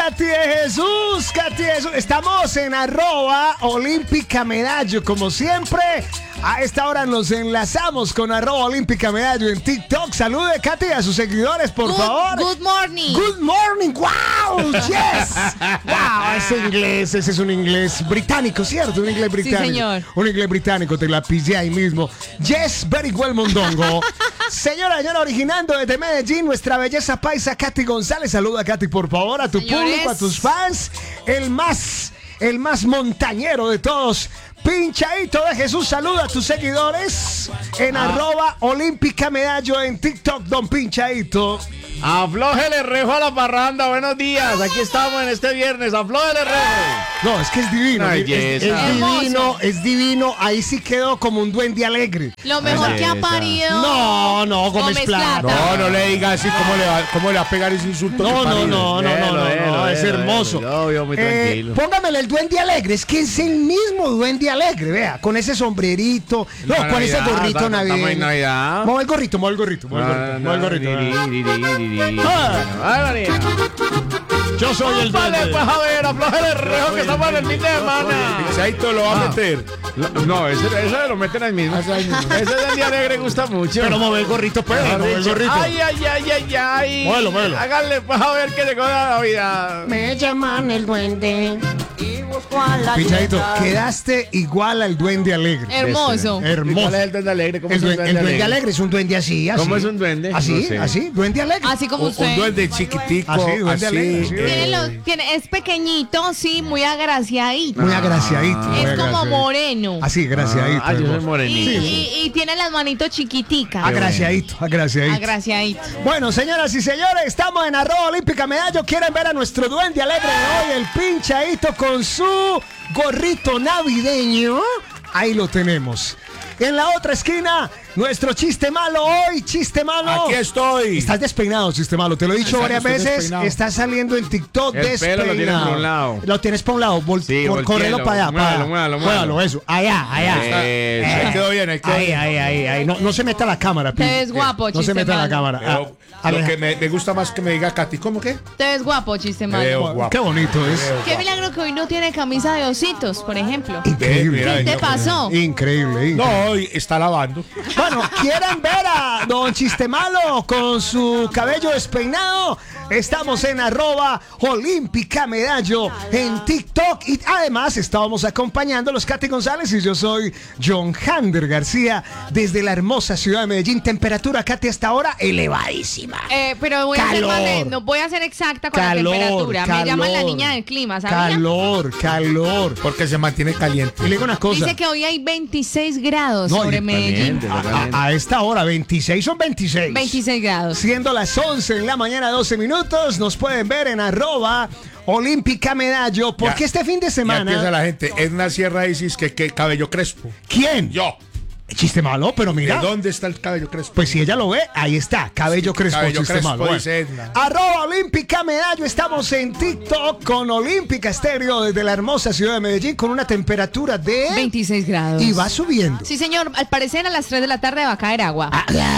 Katy de Jesús, Katy de Jesús. Estamos en @olímpicamedallo, como siempre. A esta hora nos enlazamos con @olímpicamedallo en TikTok. Salude, Katy, a sus seguidores, por favor. Good morning. Good morning. Wow, yes. Wow, ese es un inglés británico, ¿cierto? Un inglés británico. Sí, señor. Un inglés británico, te la pillé ahí mismo. Yes, very well, mondongo. Señora, originando desde Medellín, nuestra belleza paisa, Katy González. Saluda, Katy, por favor, a tu público, a tus fans. El más montañero de todos. Pinchaito de Jesús, saluda a tus seguidores en @olímpicamedallo en TikTok, don Pinchaito. Aflójele rejo a la parranda, buenos días. Aquí estamos en este viernes, aflójele rejo. No, es que es divino. Es divino, es divino. Ahí sí quedó como un duende alegre. Lo mejor que ha parido. No, Gómez Plata. No le diga así cómo le va a pegar ese insulto. No, es hermoso. Yo muy tranquilo. Póngamele el duende alegre, es que es el mismo duende alegre, vea, con ese sombrerito, con ese gorrito navideño. Mueve el gorrito. Yo soy el duende. Vale, pues a ver, aflójele rejo que estamos en el fin de semana. Pinchaito lo va a meter. No, ese lo meten ahí mismo. Ese del día alegre gusta mucho. Pero mueve el gorrito, Ay. Muévelo. Háganle pues a ver que llegó la Navidad. Me llaman el duende. Pinchadito, quedaste igual al duende alegre. Hermoso. Hermoso. ¿Cuál es el duende alegre? ¿Cómo El es un duende alegre es un duende así. ¿Cómo es un duende? Así, No sé. así, duende alegre. Así como usted. Un duende chiquitico. Así, duende alegre. Es pequeñito, sí, muy agraciadito. Muy agraciadito. Es como moreno. Así, graciadito. Yo soy hermoso. morenito. Y tiene las manitos chiquiticas. Agraciadito. Agraciadito. Bueno, señoras y señores, estamos en @olímpicamedallo. ¿Quieren ver a nuestro duende alegre de hoy? El Pinchaito con su gorrito navideño. Ahí lo tenemos. En la otra esquina, nuestro chiste malo hoy, chiste malo. Aquí estoy. Estás despeinado, chiste malo. Te lo he dicho varias Estoy veces. despeinado. Estás saliendo en TikTok El despeinado. pelo lo tienes por un lado. Lo tienes por un lado. Córrelo para allá. Muévalo, eso. Allá. Ahí quedó bien, ahí quedó bien. Ahí. No se meta la cámara, Te ves guapo, No chiste se meta la malo. cámara. Pero lo que me gusta más que me diga Katy, ¿cómo qué? Te ves guapo, chiste Me veo malo. guapo. Qué bonito es. Qué milagro que hoy no tiene camisa de ositos, por ejemplo. Increíble. ¿Qué te pasó? Increíble. No, hoy está lavando. Bueno, ¿quieren ver a don Chistemalo con su cabello despeinado? Estamos en @olímpicamedallo en TikTok. Y además estábamos acompañando a los Katy González y yo soy John Hander García desde la hermosa ciudad de Medellín. Temperatura, Katy, hasta ahora elevadísima. Pero voy no voy a ser exacta con la temperatura. Me llaman la niña del clima, ¿sabía? Calor. Porque se mantiene caliente. Y le digo una cosa. Dice que hoy hay 26 grados sobre Medellín. A esta hora, 26 son 26. 26 grados. Siendo las 11 en la mañana, 12 minutos, nos pueden ver en @olímpicamedallo. Porque Ya, este fin de Ya semana. empieza la gente. Edna Sierra dices que cabello crespo. ¿Quién? Yo. Chiste malo, pero mira. ¿De dónde está el cabello crespo? Pues si ella lo ve, ahí está, cabello crespo, cabello chiste crespo, malo. dice Edna. @olímpicamedallo, estamos en TikTok con Olímpica Estéreo desde la hermosa ciudad de Medellín con una temperatura de 26 grados. y va subiendo. Sí, señor. Al parecer a las 3 de la tarde va a caer agua.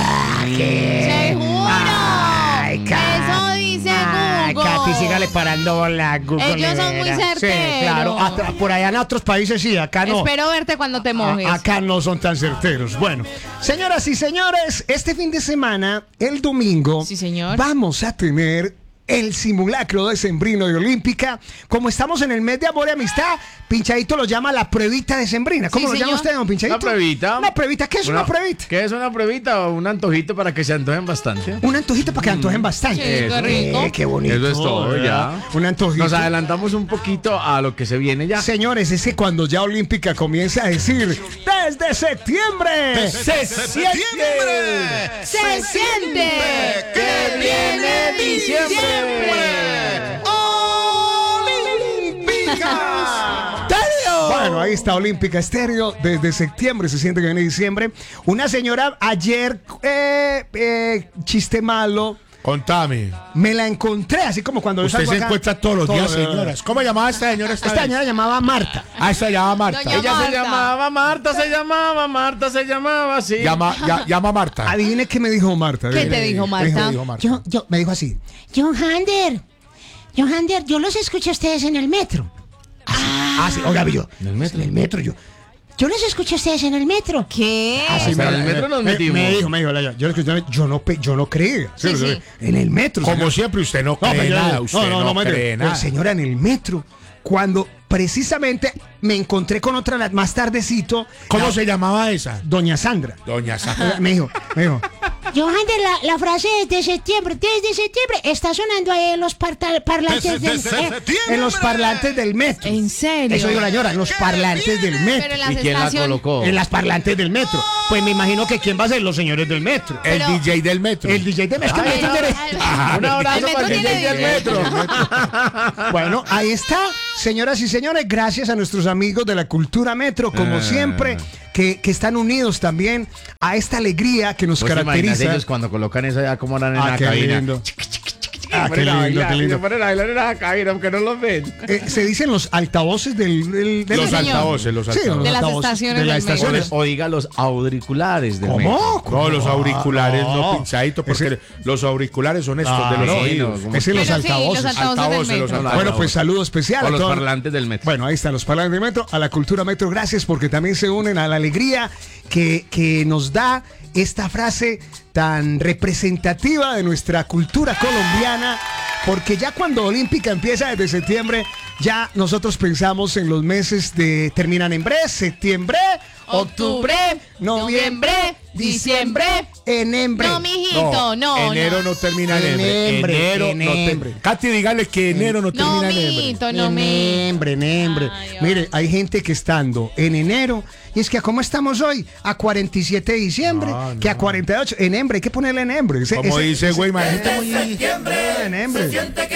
¡Seguro! Ay, Eso dice Google. Katy, sígale parando bola, Google. Ellos son muy certeros. Sí, claro. Por allá en otros países sí, acá no. Espero verte cuando te mojes. Acá no son tan certeros. Bueno, señoras y señores, este fin de semana, el domingo, Sí, señor. vamos a tener el simulacro decembrino de Olímpica. Como estamos en el mes de amor y amistad, Pinchadito lo llama la pruebita decembrina. ¿Cómo Sí, lo llama señor. usted, don Pinchadito? Una pruebita. Una pruebita. ¿Qué es una pruebita? ¿Qué es una pruebita o un antojito para que se antojen bastante? Un antojito para que antojen bastante. Sí, qué rico. Qué bonito. Eso es todo, ¿verdad? ya. Un antojito. Nos adelantamos un poquito a lo que se viene ya. Señores, es que cuando ya Olímpica comienza a decir desde septiembre ¡Se siente! ¡Se siente! ¡Que viene diciembre! Bueno, ahí está Olímpica Estéreo. Desde septiembre se siente que viene diciembre. Una señora ayer, chiste malo, Contame. me la encontré, así como cuando yo Usted salgo se acá. encuentra todos los días, Todo, señoras. ¿Cómo llamaba esta señora? Esta señora llamaba Marta. Esta se llama Marta. Doña Ella se Marta. llamaba Marta, se llamaba así. Llama Marta. Adivine qué me dijo Marta. ¿Qué te dijo Marta? Me dijo Marta. Me dijo así. John Hander. Johander, yo los escucho a ustedes en el metro. Sí, oiga, yo. ¿En el metro? En el metro, yo. Yo los escucho a ustedes en el metro. ¿Qué? Sí, en el metro nos metimos. Me dijo, yo no creía. Sí, sí. En el metro. Como señor. siempre, usted no cree nada. Usted no cree nada. Señora, en el metro, cuando precisamente me encontré con otra más tardecito. ¿Cómo se llamaba esa? Doña Sandra. Doña Sandra. Me dijo. Johander, la frase desde septiembre está sonando ahí en los parlantes del En los parlantes del metro. ¿En serio? Eso dijo la señora, en los parlantes del metro. Pero en las ¿Y quién la estaciones... colocó? En las parlantes del metro. Pues me imagino que quién va a ser los señores del metro. El Pero- DJ del metro. El DJ del metro. Un abrazo El para el metro DJ tiene del metro. Bueno, ahí está, señoras y señores, gracias a nuestros amigos de la Cultura Metro, como siempre, que están unidos también a esta alegría que nos ¿Vos te imaginas caracteriza. ellos cuando colocan eso ya como eran en la Qué cabina? lindo. Ah, qué lindo, qué lindo. Se ponen a bailar en la cabina porque no los ven. Se dicen los altavoces del Los señor. altavoces, los Sí, altavoces. De las altavoces estaciones de las del metro. estaciones. O diga los auriculares del metro. ¿Cómo? No, los auriculares no, no. pinchaditos, porque Ese- los auriculares son estos de los no, oídos. como- Ese los Pero sí, altavoces. los altavoces Altavoces, del los metro. altavoces. Bueno, pues saludo especial O a los todos. parlantes del metro. Bueno, ahí están los parlantes del metro, a la Cultura Metro. Gracias porque también se unen a la alegría que nos da esta frase tan representativa de nuestra cultura colombiana. Porque ya cuando Olímpica empieza desde septiembre, ya nosotros pensamos en los meses de terminan en septiembre, octubre, noviembre, diciembre, enembre. No, mijito, no. Enero no termina en Enembre, enero no enembre. termina. Katy, dígale que enero no No, termina en enero. mijito, no, mi. Enembre. Ay, Mire, hay gente que estando en enero, y es que ¿cómo estamos hoy? A 47 de diciembre, que a 48, enembre, hay que ponerle enembre. Como dice, güey, imagínate. Enembre.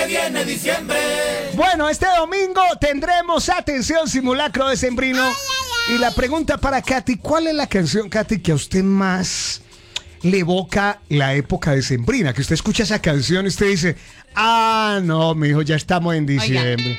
Bueno, este domingo tendremos, atención, simulacro decembrino. Y la pregunta para Katy, ¿cuál es la canción, Katy, que a usted más le evoca la época decembrina? Que usted escucha esa canción y usted dice, no, mijo, ya estamos en diciembre.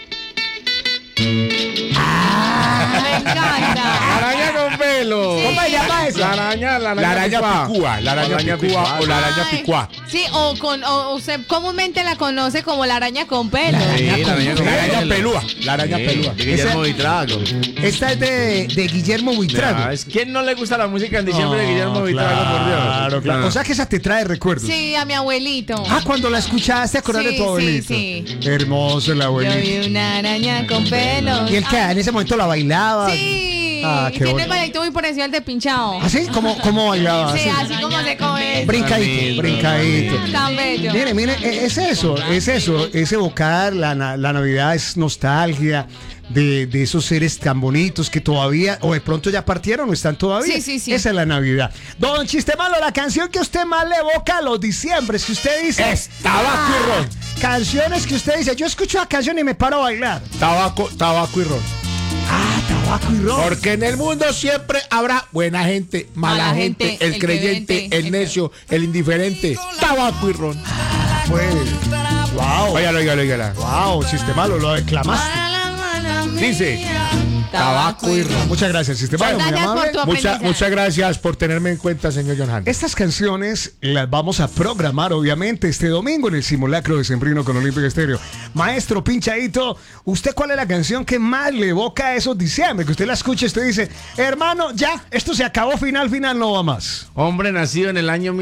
Me encanta. Araña con pelo. ¿Cómo se llama eso? La araña La araña picúa, la araña picúa o la araña Ay, picuá. Sí, o usted comúnmente la conoce como la araña con pelo. Sí, la araña con La araña pelo. pelúa, la araña Sí, pelúa. de Guillermo Buitrago. Esta es de Guillermo Buitrago. ¿Quién no le gusta la música en diciembre de Guillermo Buitrago, por Dios? Claro, claro. Ah. O sea que esa te trae recuerdos. Sí, a mi abuelito. Cuando la escuchaste, acordar de Sí, tu abuelito. sí, Hermoso el Yo abuelito. vi una araña con pelos. Y él que en ese momento la bailaba. Sí. Qué Tiene bonito. el bailito muy parecido al de Pinchao. ¿Así? ¿Cómo bailaba? Sí, Así. así como se come. Brincadito, brincadito. Tan bello. Mire, es eso, es evocar la Navidad, es nostalgia de esos seres tan bonitos que todavía, o de pronto ya partieron o están todavía. Sí. Esa es la Navidad. Don Chistemalo, la canción que usted más le evoca a los diciembres, que usted dice. Es tabaco y ron. Canciones que usted dice, yo escucho la canción y me paro a bailar. Tabaco y ron. Tabaco y ron. Porque en el mundo siempre habrá buena gente, mala gente, el creyente, el necio, el indiferente. Tabaco y ron. Pues, wow. Óigala. Wow, Chistemalo, lo declamaste. Dice, tabaco y ron. Muchas gracias, Chistemalo. muy Gracias por amable. tu aprendizaje. Muchas gracias por tenerme en cuenta, señor John Handy. Estas canciones las vamos a programar, obviamente, este domingo en el simulacro de Sembrino con Olímpica Estéreo. Maestro Pinchadito, ¿usted cuál es la canción que más le evoca a esos diciembre? Que usted la escuche y usted dice, hermano, ya, esto se acabó, final, no va más. Hombre nacido en el año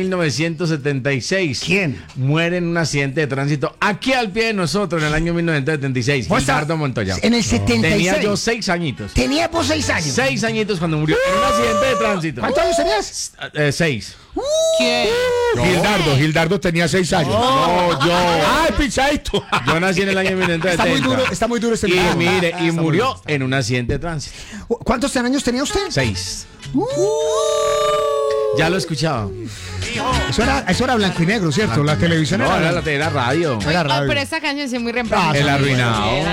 1976. ¿Quién? Muere en un accidente de tránsito aquí al pie de nosotros en el año 1976. ¿Vos está- Gildardo Montoya. En el 76. Tenía yo 6 añitos. Tenía vos 6 años. 6 añitos cuando murió en un accidente de tránsito. ¿Cuántos años tenías? 6. ¿Quién? Gildardo tenía 6 años. No, yo. ¡Ay, pichadito! Yo nací en el año 1970. Está muy duro este Y video. mire, y Está murió muy duro. en un accidente de tránsito. ¿Cuántos años tenía usted? 6. Ya lo escuchaba. Eso era blanco y negro, ¿cierto? La televisión No, era era radio. Era Ay, radio. pero esta canción sí es muy reemplazable. El arruinado.